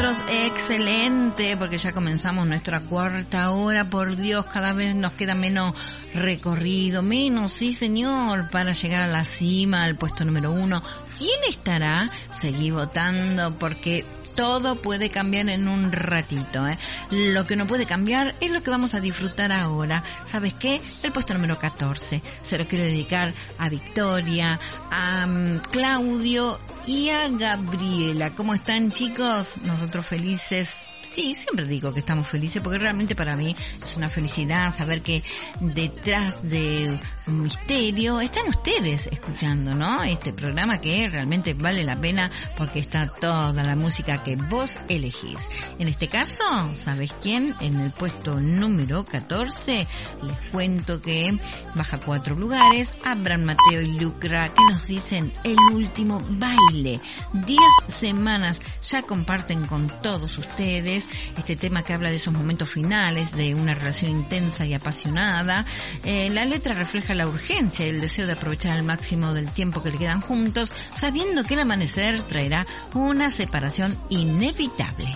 nosotros, excelente, porque ya comenzamos nuestra cuarta hora. Por Dios, cada vez nos queda menos recorrido, menos, sí señor, para llegar a la cima, al puesto número 1. ¿Quién estará? Seguí votando, porque todo puede cambiar en un ratito, ¿eh? Lo que no puede cambiar es lo que vamos a disfrutar ahora. ¿Sabes qué? El puesto número 14. Se lo quiero dedicar a Victoria, a Claudio y a Gabriela. ¿Cómo están, chicos? Nosotros felices. Sí, siempre digo que estamos felices porque realmente para mí es una felicidad saber que detrás de un misterio están ustedes escuchando, ¿no? Este programa que realmente vale la pena porque está toda la música que vos elegís. En este caso, ¿sabes quién? En el puesto número 14 les cuento que baja 4 lugares Abraham, Mateo y Lucra, que nos dicen El último baile. 10 semanas ya comparten con todos ustedes este tema que habla de esos momentos finales de una relación intensa y apasionada. La letra refleja la urgencia y el deseo de aprovechar al máximo del tiempo que le quedan juntos, sabiendo que el amanecer traerá una separación inevitable.